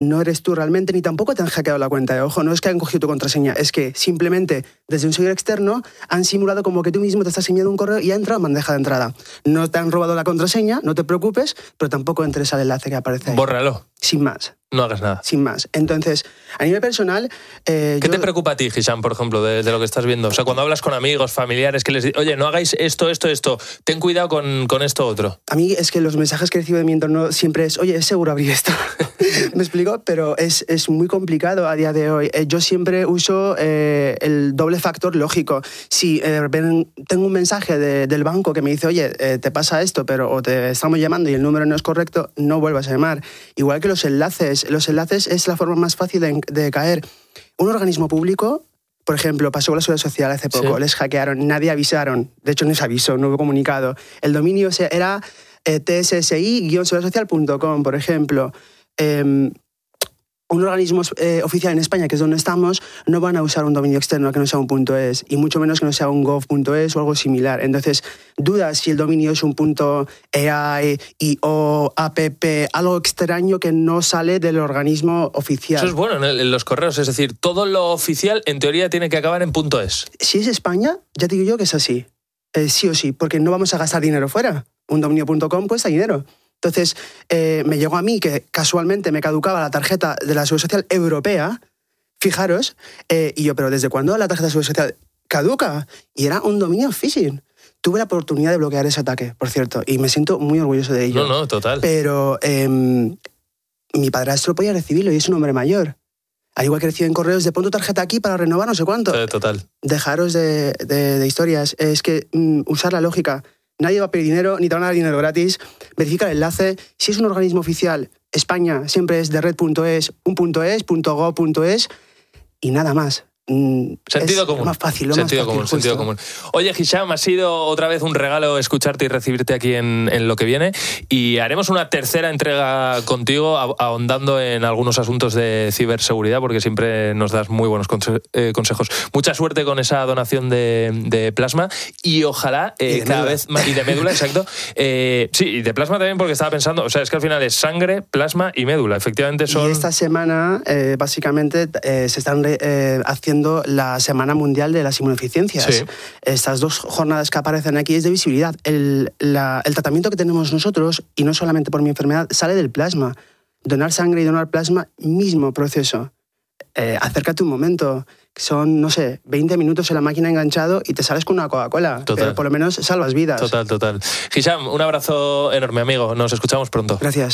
no eres tú realmente, ni tampoco te han hackeado la cuenta. Ojo, no es que han cogido tu contraseña, es que simplemente desde un servidor externo han simulado como que tú mismo te estás enviando un correo y ha entrado en bandeja de entrada. No te han robado la contraseña, no te preocupes, pero tampoco entres al enlace que aparece ahí. Bórralo. Sin más. No hagas nada. Sin más. Entonces, a nivel personal... ¿Qué te preocupa a ti, Hisham, por ejemplo, de lo que estás viendo? O sea, cuando hablas con amigos, familiares, que les dices, oye, no hagáis esto, ten cuidado con esto otro. A mí es que los mensajes que recibo de mi entorno siempre es, oye, ¿es seguro abrir esto? ¿Me explico? Pero es muy complicado a día de hoy. Yo siempre uso el doble factor lógico. Si tengo un mensaje del banco que me dice, oye, te pasa esto, o te estamos llamando y el número no es correcto, no vuelvas a llamar. Igual que los enlaces. Los enlaces es la forma más fácil de caer. Un organismo público, por ejemplo, pasó con la Seguridad Social hace poco, les hackearon, nadie avisaron, de hecho no se avisó, no hubo comunicado. El dominio era tssi-seguridad-social.com, por ejemplo. Un organismo oficial en España, que es donde estamos, no van a usar un dominio externo que no sea un .es, y mucho menos que no sea un gov.es o algo similar. Entonces, dudas si el dominio es un .ai, io, app, algo extraño que no sale del organismo oficial. Eso es bueno en los correos, es decir, todo lo oficial en teoría tiene que acabar en .es. Si es España, ya te digo yo que es así, sí o sí, porque no vamos a gastar dinero fuera. Un dominio.com cuesta dinero. Entonces, me llegó a mí que casualmente me caducaba la tarjeta de la Seguridad Social europea, fijaros, y yo, ¿pero desde cuándo la tarjeta de Seguridad Social caduca? Y era un dominio phishing. Tuve la oportunidad de bloquear ese ataque, por cierto, y me siento muy orgulloso de ello. No, total. Pero mi padrastro podía recibirlo y es un hombre mayor. Al igual que reciben correos de pon tu tarjeta aquí para renovar no sé cuánto. Total. Dejaros de historias. Es que usar la lógica. Nadie va a pedir dinero, ni te van a dar dinero gratis. Verifica el enlace. Si es un organismo oficial, España siempre es de red.es, un .es, .gov.es y nada más. Sentido común. Lo más fácil, sentido común. Oye, Hisham, ha sido otra vez un regalo escucharte y recibirte aquí en Lo que viene, y haremos una tercera entrega contigo ahondando en algunos asuntos de ciberseguridad, porque siempre nos das muy buenos consejos. Mucha suerte con esa donación de plasma y ojalá cada vez más... Y de médula, exacto. Sí, y de plasma también, porque estaba pensando, o sea, es que al final es sangre, plasma y médula. Efectivamente son... Y esta semana, básicamente, se están haciendo la Semana Mundial de las Inmunodeficiencias. Sí. Estas 2 jornadas que aparecen aquí es de visibilidad. El tratamiento que tenemos nosotros, y no solamente por mi enfermedad, sale del plasma. Donar sangre y donar plasma, mismo proceso. Acércate un momento. Son, no sé, 20 minutos en la máquina enganchado y te sales con una Coca-Cola. Total. Pero por lo menos salvas vidas. Total. Hisham, un abrazo enorme, amigo. Nos escuchamos pronto. Gracias.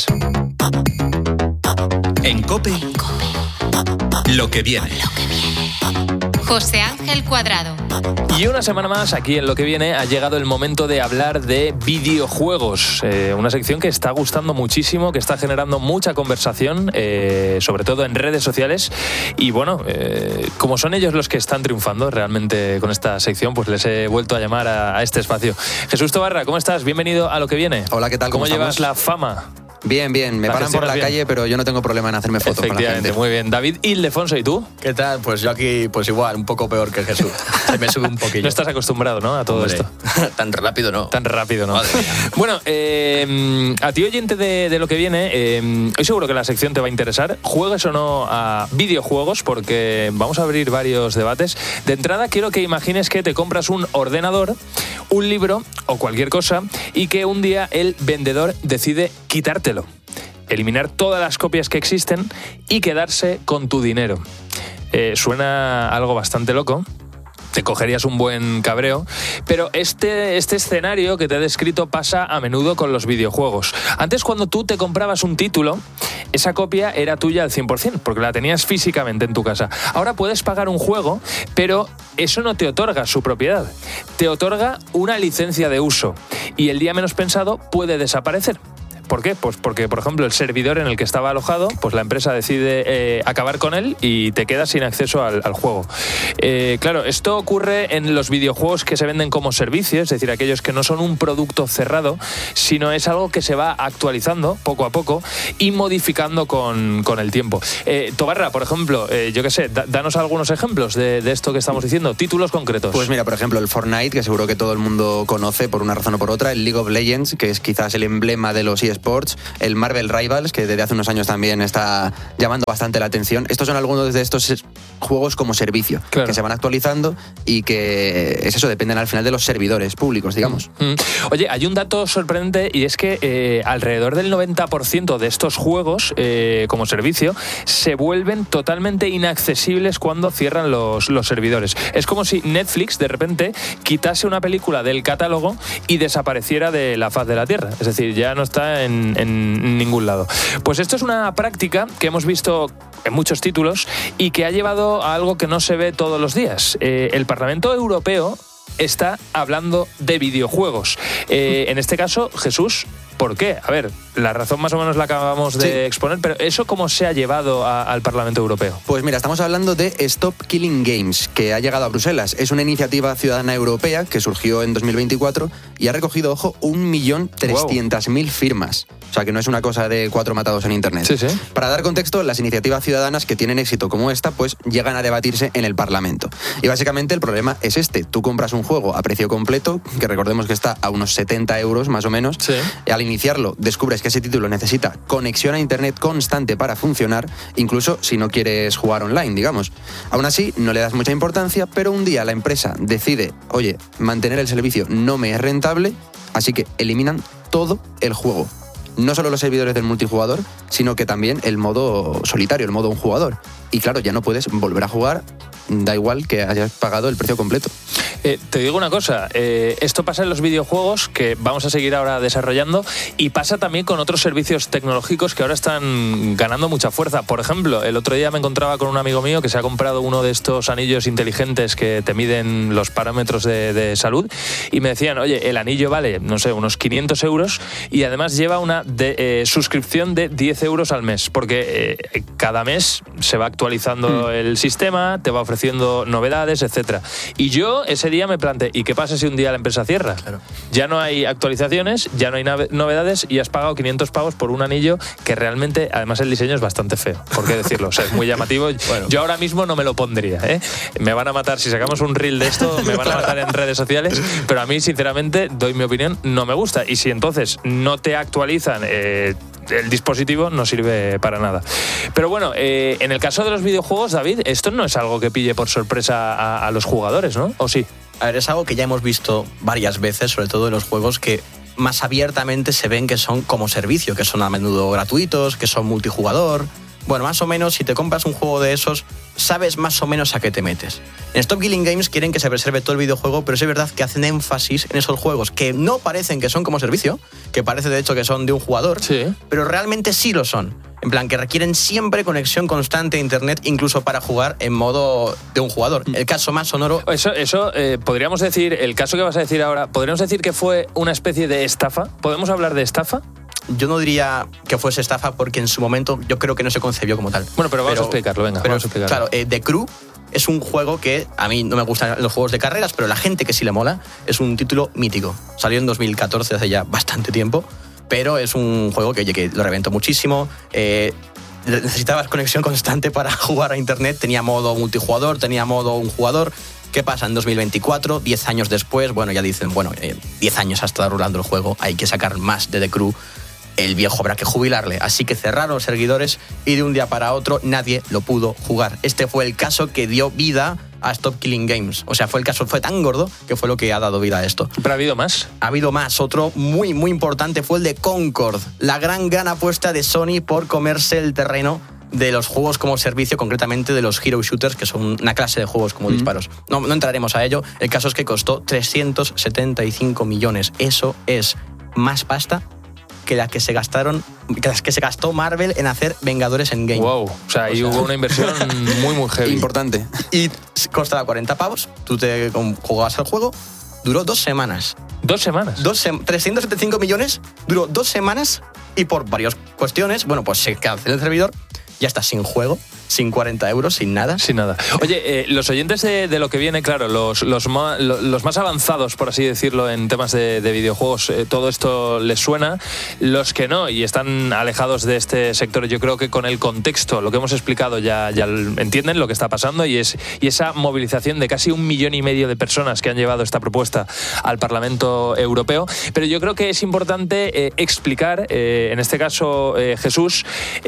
En COPE, Lo que viene. José Ángel Cuadrado. Y una semana más, aquí en Lo que viene, ha llegado el momento de hablar de videojuegos. Una sección que está gustando muchísimo, que está generando mucha conversación, sobre todo en redes sociales. Y bueno, como son ellos los que están triunfando realmente con esta sección, pues les he vuelto a llamar a este espacio. Jesús Tobarra, ¿cómo estás? Bienvenido a Lo que viene. Hola, ¿qué tal? ¿Cómo llevas estamos? la fama? Bien. Me paran por la calle, pero yo no tengo problema en hacerme fotos con la gente. Muy bien. David Ildefonso, ¿y tú? ¿Qué tal? Pues yo aquí, pues igual, un poco peor que Jesús. Se me sube un poquillo. No estás acostumbrado, ¿no? A todo esto. Tan rápido no. Madre mía. Bueno, a ti, oyente de Lo que viene, hoy seguro que la sección te va a interesar. Juegues o no a videojuegos, porque vamos a abrir varios debates. De entrada, quiero que imagines que te compras un ordenador, un libro o cualquier cosa, y que un día el vendedor decide quitártelo, eliminar todas las copias que existen y quedarse con tu dinero. Suena algo bastante loco. Te cogerías un buen cabreo, pero este escenario que te he descrito pasa a menudo con los videojuegos. Antes, cuando tú te comprabas un título, esa copia era tuya al 100%, porque la tenías físicamente en tu casa. Ahora puedes pagar un juego, pero eso no te otorga su propiedad. Te otorga una licencia de uso, y el día menos pensado puede desaparecer. ¿Por qué? Pues porque, por ejemplo, el servidor en el que estaba alojado, pues la empresa decide acabar con él y te quedas sin acceso al juego. Claro, esto ocurre en los videojuegos que se venden como servicios, es decir, aquellos que no son un producto cerrado, sino es algo que se va actualizando poco a poco y modificando con el tiempo. Tobarra, por ejemplo, yo qué sé, danos algunos ejemplos de esto que estamos diciendo, títulos concretos. Pues mira, por ejemplo, el Fortnite, que seguro que todo el mundo conoce por una razón o por otra, el League of Legends, que es quizás el emblema de los eSports Sports, el Marvel Rivals, que desde hace unos años también está llamando bastante la atención. Estos son algunos de estos juegos como servicio, que se van actualizando y que es eso, dependen al final de los servidores públicos, digamos. Oye, hay un dato sorprendente y es que alrededor del 90% de estos juegos como servicio se vuelven totalmente inaccesibles cuando cierran los servidores. Es como si Netflix de repente quitase una película del catálogo y desapareciera de la faz de la Tierra. Es decir, ya no está en ningún lado. Pues esto es una práctica que hemos visto en muchos títulos y que ha llevado a algo que no se ve todos los días. El Parlamento Europeo está hablando de videojuegos. En este caso, Jesús, ¿por qué? A ver, la razón más o menos la acabamos de exponer, pero ¿eso cómo se ha llevado al Parlamento Europeo? Pues mira, estamos hablando de Stop Killing Games, que ha llegado a Bruselas. Es una iniciativa ciudadana europea que surgió en 2024 y ha recogido, ojo, 1.300.000 firmas. O sea, que no es una cosa de 4 matados en Internet. Sí, sí. Para dar contexto, las iniciativas ciudadanas que tienen éxito como esta, pues llegan a debatirse en el Parlamento. Y básicamente el problema es este. Tú compras un juego a precio completo, que recordemos que está a unos 70 euros más o menos. Sí. Y al iniciarlo, descubres que ese título necesita conexión a Internet constante para funcionar, incluso si no quieres jugar online, digamos. Aún así, no le das mucha importancia, pero un día la empresa decide, oye, mantener el servicio no me es rentable, así que eliminan todo el juego. No solo los servidores del multijugador, sino que también el modo solitario, el modo un jugador. Y claro, ya no puedes volver a jugar, da igual que hayas pagado el precio completo. Te digo una cosa, esto pasa en los videojuegos, que vamos a seguir ahora desarrollando, y pasa también con otros servicios tecnológicos que ahora están ganando mucha fuerza. Por ejemplo, el otro día me encontraba con un amigo mío que se ha comprado uno de estos anillos inteligentes que te miden los parámetros de salud, y me decían, oye, el anillo vale, no sé, unos 500 euros, y además lleva una suscripción de 10 euros al mes, porque cada mes se va actualizando el sistema, te va ofreciendo novedades, etcétera. Y yo ese día me planteé, ¿y qué pasa si un día la empresa cierra? Claro. Ya no hay actualizaciones, ya no hay novedades y has pagado 500 pavos por un anillo que realmente, además el diseño es bastante feo, ¿por qué decirlo? O sea, es muy llamativo. Bueno. Yo ahora mismo no me lo pondría, ¿eh? Me van a matar, si sacamos un reel de esto, me van a matar en redes sociales, pero a mí, sinceramente, doy mi opinión, no me gusta. Y si entonces no te actualizan el dispositivo, no sirve para nada. Pero bueno, en el caso de los videojuegos, David, esto no es algo que pille por sorpresa a los jugadores, ¿no? ¿O sí? A ver, es algo que ya hemos visto varias veces, sobre todo en los juegos que más abiertamente se ven que son como servicio, que son a menudo gratuitos, que son multijugador. Bueno, más o menos, si te compras un juego de esos, sabes más o menos a qué te metes. En Stop Killing Games quieren que se preserve todo el videojuego, pero es verdad que hacen énfasis en esos juegos que no parecen que son como servicio, que parece de hecho que son de un jugador, sí, pero realmente sí lo son. En plan, que requieren siempre conexión constante a Internet, incluso para jugar en modo de un jugador. El caso más sonoro... Eso podríamos decir, el caso que vas a decir ahora, ¿podríamos decir que fue una especie de estafa? ¿Podemos hablar de estafa? Yo no diría que fuese estafa porque en su momento yo creo que no se concebió como tal. Bueno, pero vamos a explicarlo, venga, vamos a explicarlo. Claro, The Crew es un juego que a mí no me gustan los juegos de carreras, pero la gente que sí le mola, es un título mítico. Salió en 2014, hace ya bastante tiempo, pero es un juego que lo reventó muchísimo. Necesitabas conexión constante para jugar a Internet, tenía modo multijugador, tenía modo un jugador. ¿Qué pasa en 2024? 10 años después, bueno, ya dicen, 10 años ha estado rulando el juego, hay que sacar más de The Crew. El viejo habrá que jubilarle, así que cerraron los servidores y de un día para otro nadie lo pudo jugar. Este fue el caso que dio vida a Stop Killing Games. O sea, fue tan gordo que fue lo que ha dado vida a esto. ¿Pero ha habido más? Ha habido más. Otro muy, muy importante fue el de Concord. La gran apuesta de Sony por comerse el terreno de los juegos como servicio, concretamente de los Hero Shooters, que son una clase de juegos como disparos. No entraremos a ello. El caso es que costó 375 millones. Eso es más pasta que las que se gastó Marvel en hacer Vengadores Endgame. Wow, o sea, ahí hubo una inversión muy, muy heavy. Importante. Y costaba 40 pavos, tú te jugabas el juego, duró 2 semanas. ¿2 semanas? 375 millones, duró 2 semanas y por varias cuestiones, pues se canceló el servidor ya está sin juego, sin 40 euros, sin nada. Sin nada. Oye, los oyentes de lo que viene, claro, los más avanzados, por así decirlo, en temas de videojuegos, todo esto les suena. Los que no y están alejados de este sector, yo creo que con el contexto, lo que hemos explicado, ya entienden lo que está pasando y esa movilización de casi 1,5 millones de personas que han llevado esta propuesta al Parlamento Europeo. Pero yo creo que es importante explicar, en este caso, Jesús,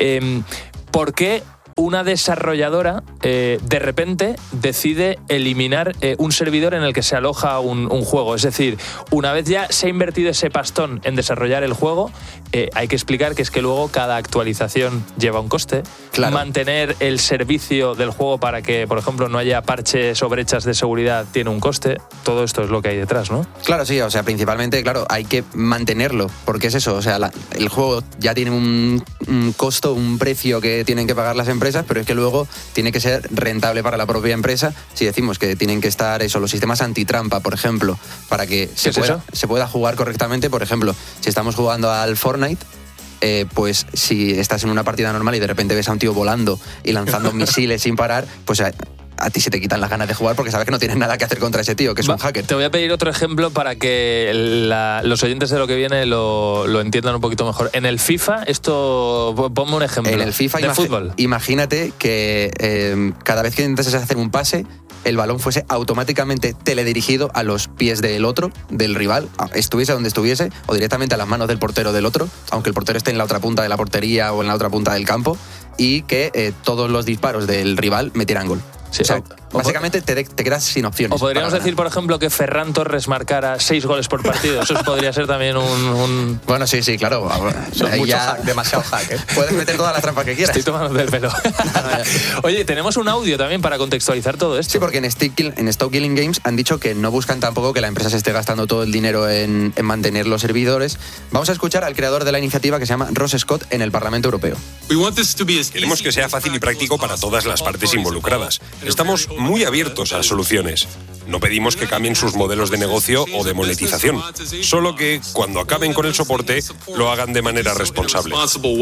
por qué una desarrolladora de repente decide eliminar un servidor en el que se aloja un juego. Es decir, una vez ya se ha invertido ese pastón en desarrollar el juego, hay que explicar que es que luego cada actualización lleva un coste. Claro. Mantener el servicio del juego para que, por ejemplo, no haya parches o brechas de seguridad tiene un coste. Todo esto es lo que hay detrás, ¿no? Claro, sí, o sea, principalmente, claro, hay que mantenerlo, porque es eso, o sea, el juego ya tiene un costo, un precio que tienen que pagar las empresas, pero es que luego tiene que ser rentable para la propia empresa. Si decimos que tienen que estar los sistemas antitrampa, por ejemplo, para que se pueda jugar correctamente. Por ejemplo, si estamos jugando al Fortnite, pues si estás en una partida normal y de repente ves a un tío volando y lanzando misiles sin parar, pues a ti se te quitan las ganas de jugar porque sabes que no tienes nada que hacer contra ese tío, que es un hacker. Te voy a pedir otro ejemplo para que los oyentes de lo que viene lo entiendan un poquito mejor. En el FIFA, ponme un ejemplo. En el FIFA, de fútbol. Imagínate que cada vez que intentes hacer un pase, el balón fuese automáticamente teledirigido a los pies del otro, del rival, estuviese donde estuviese, o directamente a las manos del portero del otro, aunque el portero esté en la otra punta de la portería o en la otra punta del campo, y que todos los disparos del rival metieran gol. Sí, o sea, básicamente te quedas sin opciones. O podríamos decir, por ejemplo, que Ferran Torres marcara 6 goles por partido. Eso podría ser también un... Bueno, sí, claro. Demasiado hack, ¿eh? Puedes meter todas las trampas que quieras. Estoy tomando del pelo. Oye, tenemos un audio también para contextualizar todo esto. Sí, porque en Stop Killing Games han dicho que no buscan tampoco que la empresa se esté gastando todo el dinero en mantener los servidores. Vamos a escuchar al creador de la iniciativa, que se llama Ross Scott, en el Parlamento Europeo. Queremos que sea fácil y práctico para todas las partes involucradas. Estamos muy abiertos a soluciones. No pedimos que cambien sus modelos de negocio o de monetización, solo que cuando acaben con el soporte lo hagan de manera responsable.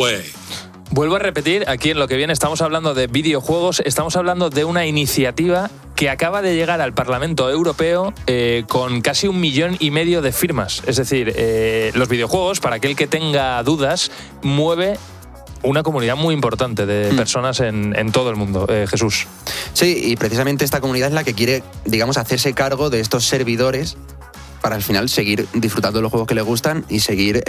Vuelvo a repetir, aquí en lo que viene estamos hablando de videojuegos, estamos hablando de una iniciativa que acaba de llegar al Parlamento Europeo con casi 1,5 millones de firmas. Es decir, los videojuegos, para aquel que tenga dudas, mueve una comunidad muy importante de personas en todo el mundo. Jesús. Sí, y precisamente esta comunidad es la que quiere, digamos, hacerse cargo de estos servidores para al final seguir disfrutando de los juegos que les gustan y seguir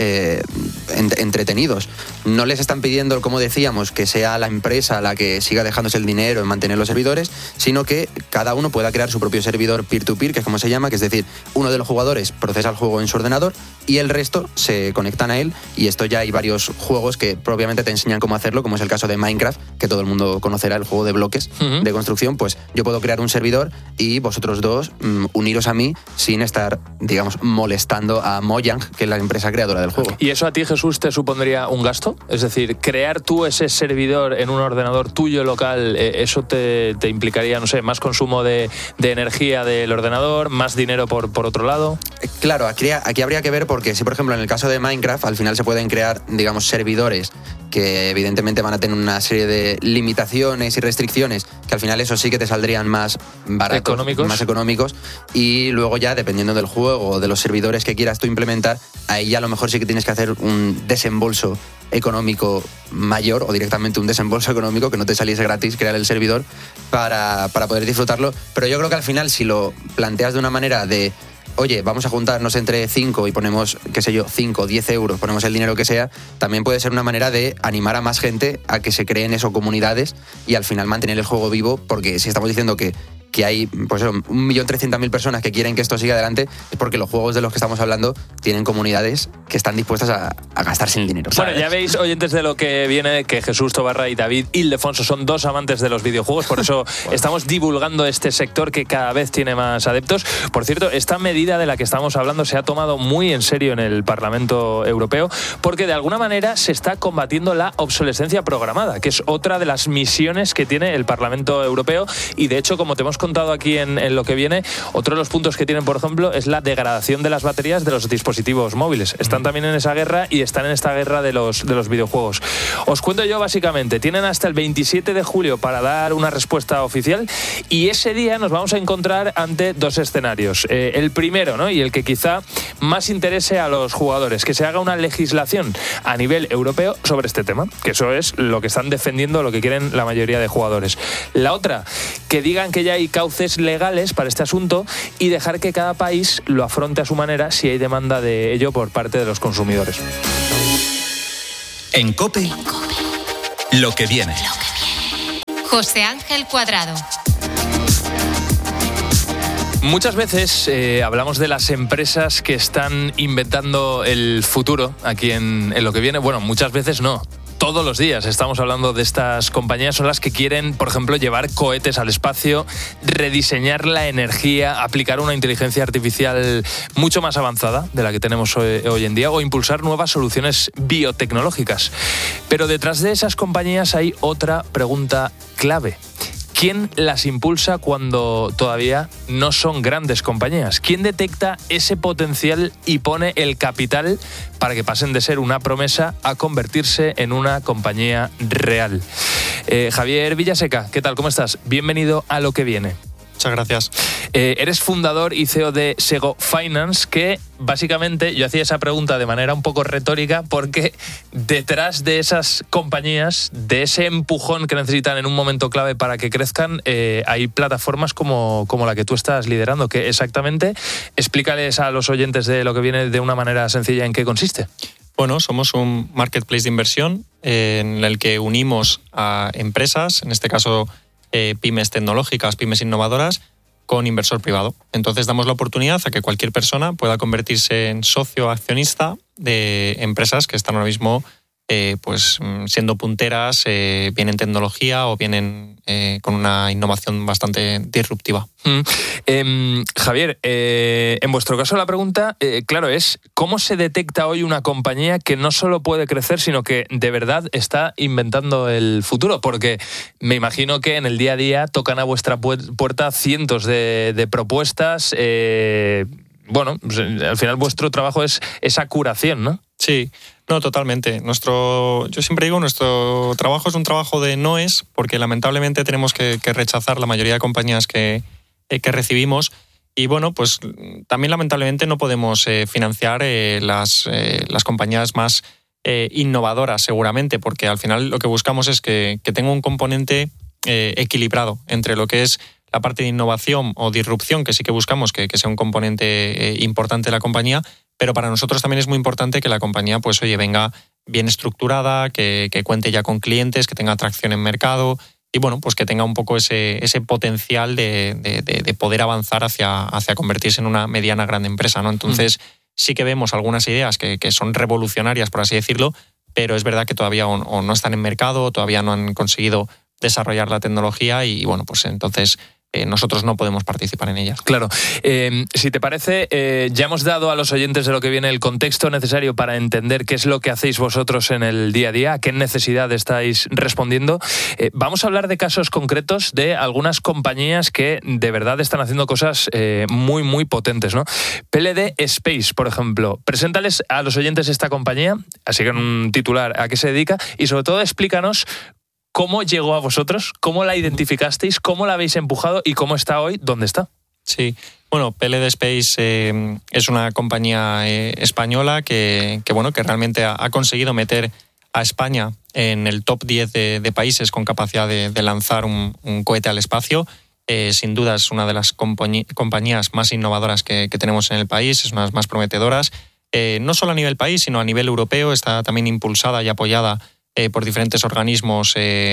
entretenidos. No les están pidiendo, como decíamos, que sea la empresa la que siga dejándose el dinero en mantener los servidores, sino que cada uno pueda crear su propio servidor peer-to-peer, que es como se llama, que es decir, uno de los jugadores procesa el juego en su ordenador y el resto se conectan a él, y esto ya hay varios juegos que propiamente te enseñan cómo hacerlo, como es el caso de Minecraft, que todo el mundo conocerá, el juego de bloques de construcción. Pues yo puedo crear un servidor y vosotros dos uniros a mí sin estar, digamos, molestando a Mojang, que es la empresa creadora del juego. ¿Y eso a ti, Jesús, te supondría un gasto? Es decir, crear tú ese servidor en un ordenador tuyo local, ¿eso te implicaría, no sé, más consumo de energía del ordenador, más dinero por otro lado? Claro, aquí habría que ver, porque si, por ejemplo, en el caso de Minecraft, al final se pueden crear, digamos, servidores que evidentemente van a tener una serie de limitaciones y restricciones, que al final eso sí que te saldrían más baratos, más económicos, y luego ya, dependiendo del juego o de los servidores que quieras tú implementar, ahí ya a lo mejor sí que tienes que hacer un desembolso económico mayor, o directamente un desembolso económico que no te saliese gratis crear el servidor para poder disfrutarlo. Pero yo creo que al final, si lo planteas de una manera de oye, vamos a juntarnos entre 5 y ponemos, qué sé yo, 5, 10 euros, ponemos el dinero que sea, también puede ser una manera de animar a más gente a que se creen eso, comunidades, y al final mantener el juego vivo, porque si estamos diciendo que hay pues 1.300.000 personas que quieren que esto siga adelante, es porque los juegos de los que estamos hablando tienen comunidades que están dispuestas a gastarse el dinero, ¿sabes? Bueno, ya veis, oyentes de lo que viene, que Jesús Tobarra y David Ildefonso son dos amantes de los videojuegos, por eso estamos divulgando este sector que cada vez tiene más adeptos. Por cierto, esta medida de la que estamos hablando se ha tomado muy en serio en el Parlamento Europeo, porque de alguna manera se está combatiendo la obsolescencia programada, que es otra de las misiones que tiene el Parlamento Europeo, y de hecho, como te hemos contado aquí en lo que viene, otro de los puntos que tienen, por ejemplo, es la degradación de las baterías de los dispositivos móviles. Están están también en esa guerra y están en esta guerra de los videojuegos. Os cuento yo básicamente, tienen hasta el 27 de julio para dar una respuesta oficial y ese día nos vamos a encontrar ante dos escenarios. El primero, ¿no? Y el que quizá más interese a los jugadores, que se haga una legislación a nivel europeo sobre este tema, que eso es lo que están defendiendo, lo que quieren la mayoría de jugadores. La otra, que digan que ya hay cauces legales para este asunto y dejar que cada país lo afronte a su manera si hay demanda de ello por parte de los consumidores. En COPE, lo que viene. José Ángel Cuadrado. Muchas veces hablamos de las empresas que están inventando el futuro aquí en lo que viene. Bueno, muchas veces no. Todos los días estamos hablando de estas compañías. Son las que quieren, por ejemplo, llevar cohetes al espacio, rediseñar la energía, aplicar una inteligencia artificial mucho más avanzada de la que tenemos hoy en día o impulsar nuevas soluciones biotecnológicas. Pero detrás de esas compañías hay otra pregunta clave. ¿Quién las impulsa cuando todavía no son grandes compañías? ¿Quién detecta ese potencial y pone el capital para que pasen de ser una promesa a convertirse en una compañía real? Javier Villaseca, ¿qué tal? ¿Cómo estás? Bienvenido a Lo que viene. Muchas gracias. Eres fundador y CEO de Sego Finance, que básicamente yo hacía esa pregunta de manera un poco retórica porque detrás de esas compañías, de ese empujón que necesitan en un momento clave para que crezcan, hay plataformas como la que tú estás liderando. ¿Qué exactamente? Explícales a los oyentes de Lo que viene de una manera sencilla en qué consiste. Bueno, somos un marketplace de inversión en el que unimos a empresas, en este caso pymes tecnológicas, pymes innovadoras, con inversor privado. Entonces damos la oportunidad a que cualquier persona pueda convertirse en socio accionista de empresas que están ahora mismo pues siendo punteras, bien en tecnología o bien con una innovación bastante disruptiva. Javier, en vuestro caso la pregunta, claro, es ¿cómo se detecta hoy una compañía que no solo puede crecer, sino que de verdad está inventando el futuro? Porque me imagino que en el día a día tocan a vuestra puerta cientos de propuestas. Bueno, al final vuestro trabajo es esa curación, ¿no? Sí, no, totalmente. Yo siempre digo, nuestro trabajo es un trabajo de noes, porque lamentablemente tenemos que rechazar la mayoría de compañías que recibimos. Y bueno, pues también lamentablemente no podemos financiar las compañías más innovadoras, seguramente, porque al final lo que buscamos es que tenga un componente equilibrado entre lo que es la parte de innovación o disrupción, que sí que buscamos que sea un componente importante de la compañía, pero para nosotros también es muy importante que la compañía, pues oye, venga bien estructurada, que cuente ya con clientes, que tenga atracción en mercado y bueno, pues que tenga un poco ese potencial de poder avanzar hacia convertirse en una mediana gran empresa, ¿no? Entonces sí que vemos algunas ideas que son revolucionarias, por así decirlo, pero es verdad que todavía o no están en mercado, o todavía no han conseguido desarrollar la tecnología y bueno, pues entonces nosotros no podemos participar en ellas. Claro. Si te parece, ya hemos dado a los oyentes de Lo que viene el contexto necesario para entender qué es lo que hacéis vosotros en el día a día, a qué necesidad estáis respondiendo. Vamos a hablar de casos concretos de algunas compañías que de verdad están haciendo cosas muy, muy potentes, ¿no? PLD Space, por ejemplo. Preséntales a los oyentes esta compañía, así que en un titular, a qué se dedica y sobre todo explícanos ¿cómo llegó a vosotros? ¿Cómo la identificasteis? ¿Cómo la habéis empujado? ¿Y cómo está hoy? ¿Dónde está? Sí, bueno, PLD Space es una compañía española que realmente ha conseguido meter a España en el top 10 de países con capacidad de lanzar un cohete al espacio. Sin duda es una de las compañías más innovadoras que tenemos en el país, es una de las más prometedoras. No solo a nivel país, sino a nivel europeo, está también impulsada y apoyada por diferentes organismos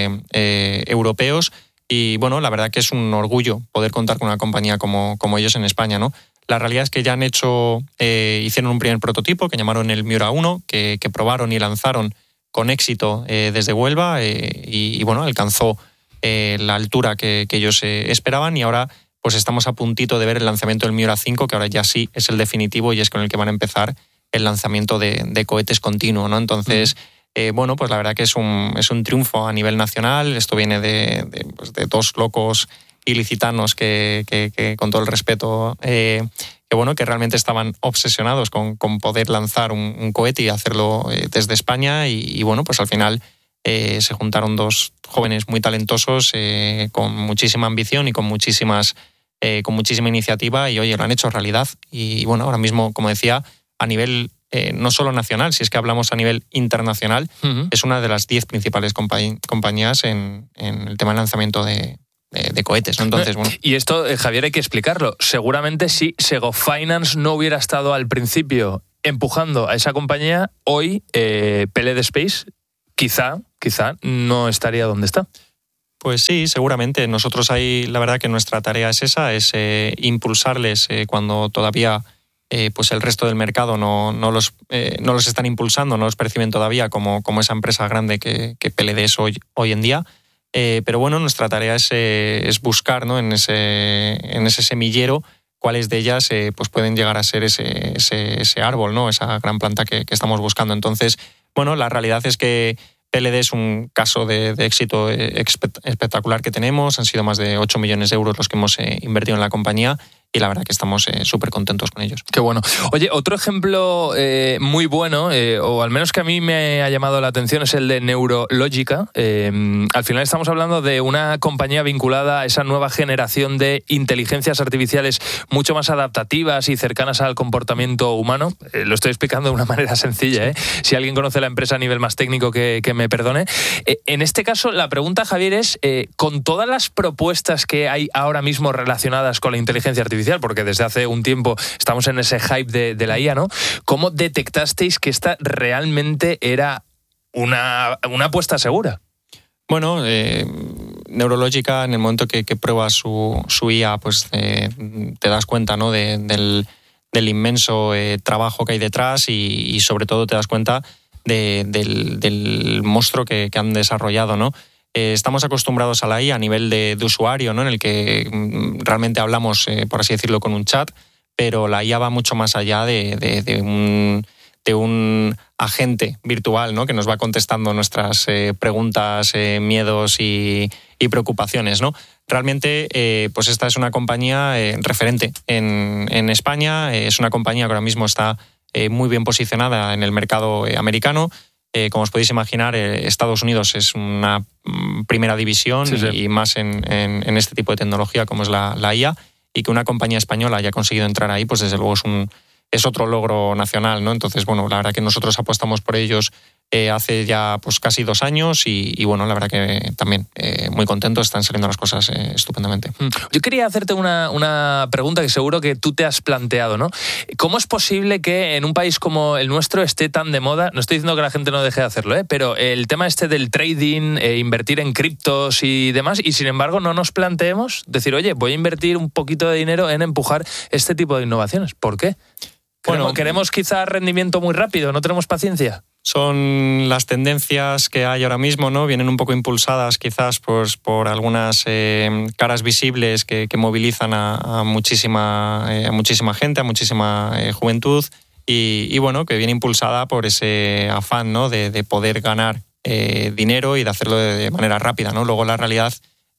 europeos y bueno, la verdad que es un orgullo poder contar con una compañía como ellos en España, ¿no? La realidad es que ya hicieron un primer prototipo que llamaron el Miura 1, que probaron y lanzaron con éxito desde Huelva y bueno, alcanzó la altura que ellos esperaban y ahora pues estamos a puntito de ver el lanzamiento del Miura 5, que ahora ya sí es el definitivo y es con el que van a empezar el lanzamiento de cohetes continuo, ¿no? Entonces bueno, pues la verdad que es un triunfo a nivel nacional. Esto viene de dos locos ilicitanos que con todo el respeto, que realmente estaban obsesionados con poder lanzar un cohete y hacerlo desde España y bueno, pues al final se juntaron dos jóvenes muy talentosos con muchísima ambición y con muchísima iniciativa y oye, lo han hecho realidad y bueno, ahora mismo, como decía, a nivel no solo nacional, si es que hablamos a nivel internacional, es una de las 10 principales compañías en el tema de lanzamiento de cohetes, ¿no? Entonces, bueno. Y esto, Javier, hay que explicarlo. Seguramente si Sego Finance no hubiera estado al principio empujando a esa compañía, hoy PLD Space quizá no estaría donde está. Pues sí, seguramente. Nosotros ahí, la verdad que nuestra tarea es esa, es impulsarles cuando todavía pues el resto del mercado no los están impulsando, no los perciben todavía como esa empresa grande que PLD es hoy en día. Pero bueno, nuestra tarea es buscar, ¿no? en ese semillero cuáles de ellas pues pueden llegar a ser ese árbol, ¿no? Esa gran planta que estamos buscando. Entonces, bueno, la realidad es que PLD es un caso de éxito espectacular que tenemos. Han sido más de 8 millones de euros los que hemos invertido en la compañía y la verdad que estamos súper contentos con ellos. Qué bueno. Oye, otro ejemplo muy bueno, o al menos que a mí me ha llamado la atención, es el de Neurologica. Al final estamos hablando de una compañía vinculada a esa nueva generación de inteligencias artificiales mucho más adaptativas y cercanas al comportamiento humano. Lo estoy explicando de una manera sencilla, ¿eh? Si alguien conoce la empresa a nivel más técnico, que me perdone. En este caso, la pregunta, Javier, es, con todas las propuestas que hay ahora mismo relacionadas con la inteligencia artificial, porque desde hace un tiempo estamos en ese hype de la IA, ¿no? ¿Cómo detectasteis que esta realmente era una apuesta segura? Bueno, Neurologica, en el momento que pruebas su IA, pues te das cuenta, ¿no? del inmenso trabajo que hay detrás y sobre todo te das cuenta del monstruo que han desarrollado, ¿no? Estamos acostumbrados a la IA a nivel de usuario, ¿no? En el que realmente hablamos, por así decirlo, con un chat, pero la IA va mucho más allá de un agente virtual, ¿no? Que nos va contestando nuestras preguntas, miedos y preocupaciones, ¿no? Realmente, pues esta es una compañía referente en España, es una compañía que ahora mismo está muy bien posicionada en el mercado americano. Como os podéis imaginar, Estados Unidos es una primera división, sí. Y más en este tipo de tecnología como es la IA, y que una compañía española haya conseguido entrar ahí, pues desde luego es otro logro nacional, ¿no? Entonces, bueno, la verdad que nosotros apostamos por ellos hace ya pues casi 2 años y bueno, la verdad que también muy contentos, están saliendo las cosas estupendamente. Yo quería hacerte una pregunta que seguro que tú te has planteado, ¿no? ¿Cómo es posible que en un país como el nuestro esté tan de moda? No estoy diciendo que la gente no deje de hacerlo, pero el tema del trading, invertir en criptos y demás, y sin embargo no nos planteemos decir, oye, voy a invertir un poquito de dinero en empujar este tipo de innovaciones. ¿Por qué? Bueno, queremos quizá rendimiento muy rápido, ¿no tenemos paciencia? Son las tendencias que hay ahora mismo, ¿no? Vienen un poco impulsadas quizás pues, por algunas caras visibles que movilizan a muchísima gente, a muchísima juventud y bueno, que viene impulsada por ese afán, ¿no? de poder ganar dinero y de hacerlo de manera rápida, ¿no? Luego la realidad,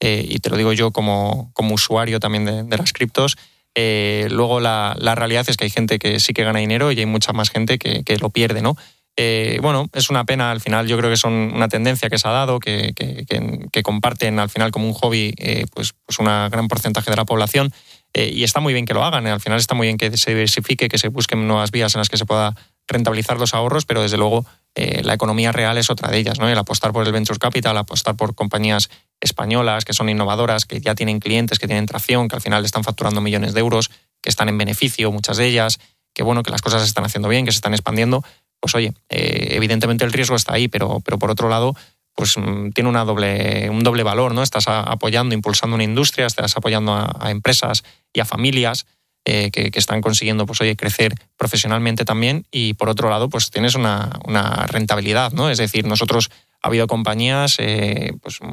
y te lo digo yo como usuario también de las criptos, luego la realidad es que hay gente que sí que gana dinero y hay mucha más gente que lo pierde, ¿no? Bueno, es una pena, al final yo creo que son una tendencia que se ha dado, que comparten al final como un hobby pues un gran porcentaje de la población y está muy bien que lo hagan, al final está muy bien que se diversifique, que se busquen nuevas vías en las que se pueda rentabilizar los ahorros, pero desde luego la economía real es otra de ellas, ¿no? El apostar por el venture capital, apostar por compañías españolas que son innovadoras, que ya tienen clientes, que tienen tracción, que al final están facturando millones de euros, que están en beneficio, muchas de ellas, que bueno, que las cosas se están haciendo bien, que se están expandiendo. Pues oye, evidentemente el riesgo está ahí, pero por otro lado, pues tiene un doble valor, ¿no? Estás apoyando, impulsando una industria, estás apoyando a empresas y a familias que están consiguiendo, pues oye, crecer profesionalmente también, y por otro lado, pues tienes una rentabilidad, ¿no? Es decir, nosotros ha habido compañías que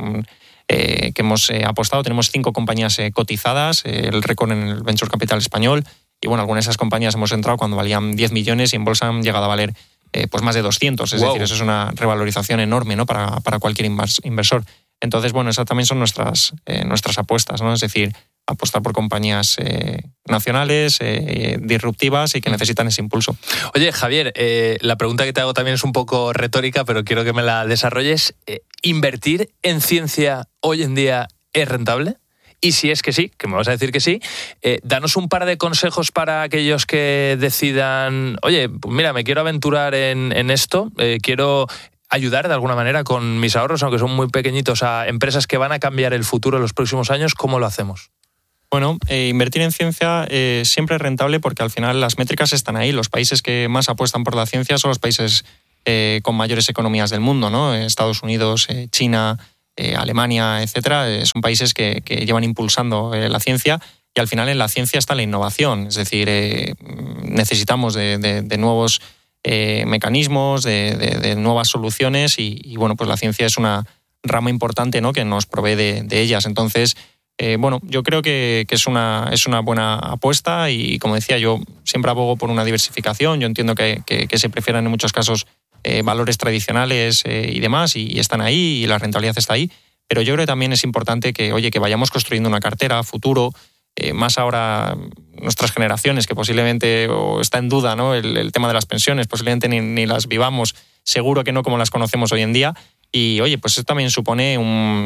hemos apostado, tenemos 5 compañías cotizadas, el récord en el Venture Capital español, y bueno, algunas de esas compañías hemos entrado cuando valían 10 millones y en bolsa han llegado a valer pues más de 200, es decir, eso es una revalorización enorme, ¿no? para cualquier inversor. Entonces, bueno, esas también son nuestras apuestas, ¿no? Es decir, apostar por compañías nacionales, disruptivas y que necesitan ese impulso. Oye, Javier, la pregunta que te hago también es un poco retórica, pero quiero que me la desarrolles. ¿Invertir en ciencia hoy en día es rentable? Y si es que sí, que me vas a decir que sí, danos un par de consejos para aquellos que decidan, oye, pues mira, me quiero aventurar en esto, quiero ayudar de alguna manera con mis ahorros, aunque son muy pequeñitos, a empresas que van a cambiar el futuro en los próximos años. ¿Cómo lo hacemos? Bueno, invertir en ciencia siempre es rentable porque al final las métricas están ahí. Los países que más apuestan por la ciencia son los países con mayores economías del mundo, ¿no? Estados Unidos, China, Alemania, etcétera. Son países que llevan impulsando la ciencia, y al final en la ciencia está la innovación. Es decir, necesitamos de nuevos mecanismos, de nuevas soluciones y bueno, pues la ciencia es una rama importante, ¿no?, que nos provee de ellas. Entonces, bueno, yo creo que es una buena apuesta y, como decía, yo siempre abogo por una diversificación. Yo entiendo que se prefieran en muchos casos valores tradicionales y demás, y están ahí y la rentabilidad está ahí, pero yo creo que también es importante que vayamos construyendo una cartera a futuro, más ahora nuestras generaciones, que posiblemente está en duda, ¿no?, el tema de las pensiones, posiblemente ni las vivamos, seguro que no como las conocemos hoy en día. Y oye, pues eso también supone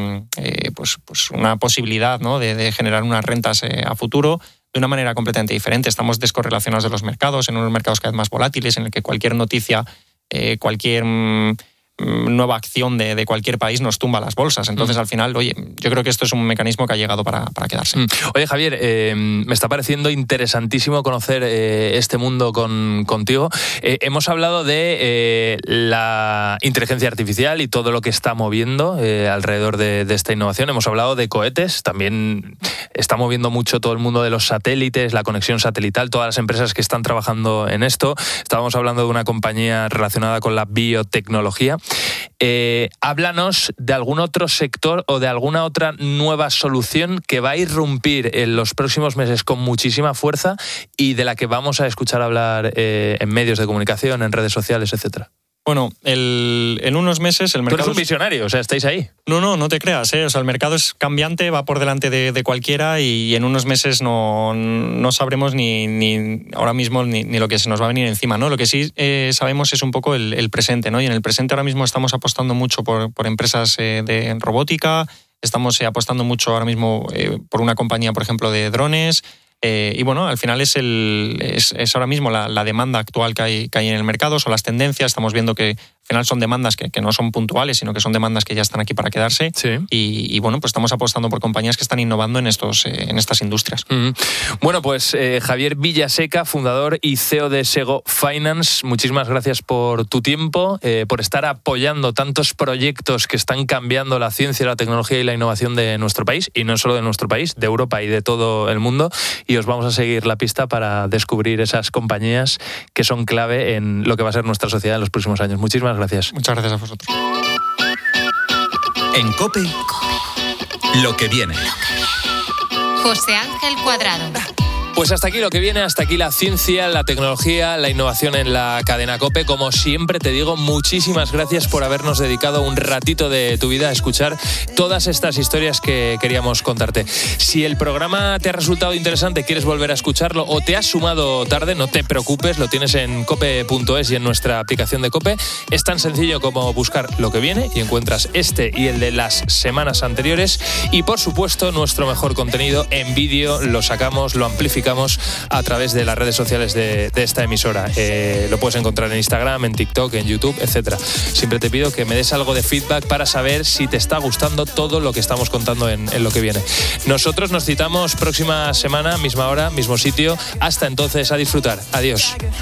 pues una posibilidad, ¿no?, de generar unas rentas a futuro de una manera completamente diferente. Estamos descorrelacionados de los mercados, en unos mercados cada vez más volátiles, en el que cualquier noticia, cualquier nueva acción de cualquier país nos tumba las bolsas. Entonces, al final, oye, yo creo que esto es un mecanismo que ha llegado para quedarse. Oye, Javier, me está pareciendo interesantísimo conocer este mundo contigo. Hemos hablado de la inteligencia artificial y todo lo que está moviendo alrededor de esta innovación. Hemos hablado de cohetes, también está moviendo mucho todo el mundo de los satélites, la conexión satelital, todas las empresas que están trabajando en esto. Estábamos hablando de una compañía relacionada con la biotecnología. Háblanos de algún otro sector o de alguna otra nueva solución que va a irrumpir en los próximos meses con muchísima fuerza y de la que vamos a escuchar hablar en medios de comunicación, en redes sociales, etcétera. Bueno, en unos meses el mercado... Tú eres un visionario, o sea, estáis ahí. No te creas, ¿eh? O sea, el mercado es cambiante, va por delante de cualquiera y en unos meses no sabremos ni ahora mismo ni lo que se nos va a venir encima, ¿no? Lo que sí sabemos es un poco el presente, ¿no? Y en el presente ahora mismo estamos apostando mucho por empresas de robótica, estamos apostando mucho ahora mismo por una compañía, por ejemplo, de drones. Y bueno, al final es ahora mismo la demanda actual que hay en el mercado, son las tendencias. Estamos viendo que al final son demandas que no son puntuales, sino que son demandas que ya están aquí para quedarse. Sí. Y bueno, pues estamos apostando por compañías que están innovando en estas industrias. Bueno, pues Javier Villaseca, fundador y CEO de Sego Finance, muchísimas gracias por tu tiempo, por estar apoyando tantos proyectos que están cambiando la ciencia, la tecnología y la innovación de nuestro país, y no solo de nuestro país, de Europa y de todo el mundo. Y os vamos a seguir la pista para descubrir esas compañías que son clave en lo que va a ser nuestra sociedad en los próximos años. Muchísimas gracias. Muchas gracias a vosotros. En COPE, lo que viene. José Ángel Cuadrado. Pues hasta aquí lo que viene, hasta aquí la ciencia, la tecnología, la innovación en la cadena COPE. Como siempre te digo, muchísimas gracias por habernos dedicado un ratito de tu vida a escuchar todas estas historias que queríamos contarte. Si el programa te ha resultado interesante, quieres volver a escucharlo o te has sumado tarde, no te preocupes, lo tienes en cope.es y en nuestra aplicación de COPE. Es tan sencillo como buscar lo que viene y encuentras este y el de las semanas anteriores. Y por supuesto, nuestro mejor contenido en vídeo lo sacamos, lo amplificamos a través de las redes sociales de esta emisora. Lo puedes encontrar en Instagram, en TikTok, en YouTube, etcétera. Siempre te pido que me des algo de feedback para saber si te está gustando todo lo que estamos contando en lo que viene. Nosotros nos citamos próxima semana, misma hora, mismo sitio. Hasta entonces, a disfrutar. Adiós.